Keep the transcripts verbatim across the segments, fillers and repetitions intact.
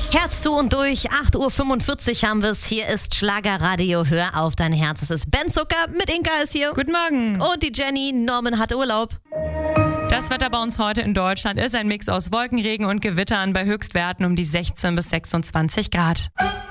Herz zu und durch, acht Uhr fünfundvierzig haben wir es. Hier ist Schlagerradio, hör auf dein Herz. Es ist Ben Zucker, mit Inka ist hier. Guten Morgen. Und die Jenny, Norman hat Urlaub. Das Wetter bei uns heute in Deutschland ist ein Mix aus Wolkenregen und Gewittern bei Höchstwerten um die sechzehn bis sechsundzwanzig Grad.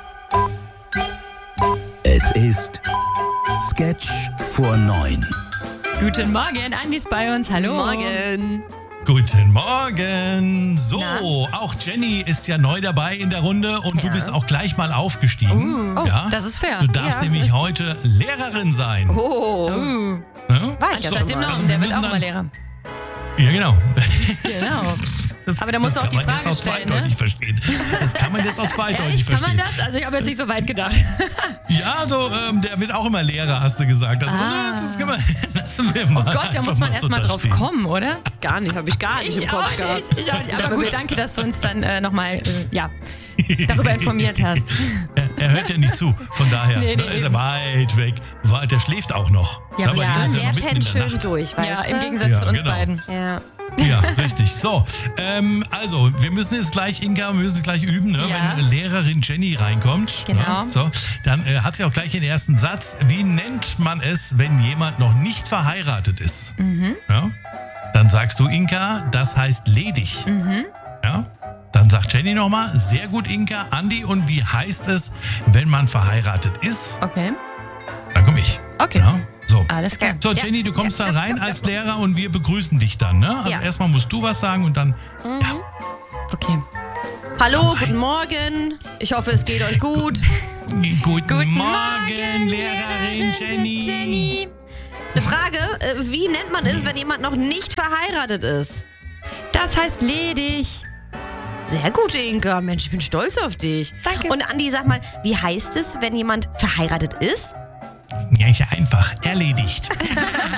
Es ist Sketch vor neun. Guten Morgen, Andi ist bei uns. Hallo. Morgen. Guten Morgen. So, Na? auch Jenny ist ja neu dabei in der Runde und Ja. du bist auch gleich mal aufgestiegen. Oh, ja? das ist fair. Du darfst Ja. nämlich heute Lehrerin sein. Oh, Uh, Ne? war ich ja statt schon dem mal. Namen, Also der wir wird auch müssen mal dann- Lehrer. Ja, genau. Genau. Das, Aber da musst das du auch die kann man Frage jetzt auch stellen, zweideutig ne? verstehen. Das kann man jetzt auch zweideutig Ehrlich, kann man verstehen. das? Also ich habe jetzt nicht so weit gedacht. Ja, so, ähm, der wird auch immer Lehrer, hast du gesagt. Also, Ah. das kann man, lassen wir mal Oh Gott, da einfach muss man mal erst mal so drauf da stehen. kommen, oder? Gar nicht, habe ich gar nicht im Ich Kopf auch gehabt. nicht, ich auch nicht. Aber gut, danke, dass du uns dann äh, nochmal äh, ja, darüber informiert hast. Er, er hört ja nicht zu, von daher Nee, nee, ne, ist er eben. weit weg. Wa- Der schläft auch noch. Ja, Ne, aber bei ja, dem ist der noch mitten in pennt der schön Nacht. durch, weißt Ja, du? im Gegensatz Ja, zu uns genau. beiden. Ja. Ja, richtig. So, ähm, also, wir müssen jetzt gleich, Inka, wir müssen gleich üben, ne? Ja. Wenn Lehrerin Jenny reinkommt. Genau. Ne? So, dann äh, hat sie auch gleich den ersten Satz. Wie nennt man es, wenn jemand noch nicht verheiratet ist? Mhm. Ja? Dann sagst du, Inka, das heißt ledig. Mhm. Ja? Dann sagt Jenny nochmal, sehr gut, Inka. Andi, und wie heißt es, wenn man verheiratet ist? Okay, Dann komme ich. Okay. Ja? So. alles klar. So, Jenny, du kommst dann rein als Lehrer und wir begrüßen dich dann, ne? Also Ja. erstmal musst du was sagen und dann, ja, Okay. Hallo, Komm rein. guten Morgen. Ich hoffe, es geht euch gut. guten, Guten Morgen, Morgen, Lehrerin Jenny. Jenny. Eine Frage, äh, wie nennt man es, wenn jemand noch nicht verheiratet ist? Das heißt ledig. Sehr gut, Inka. Mensch, ich bin stolz auf dich. Danke. Und Andi, sag mal, wie heißt es, wenn jemand verheiratet ist? Ja, ist ja einfach. Erledigt.